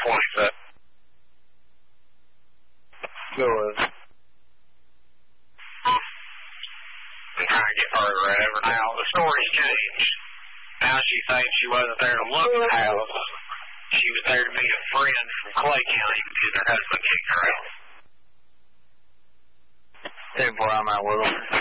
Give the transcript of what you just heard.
27. Go ahead. I'm trying to get further at her now. The story's changed. Now she thinks she wasn't there to look at the house. She was there to meet a friend from Clay County because her husband kicked her out. Hey, boy, I'm out with them.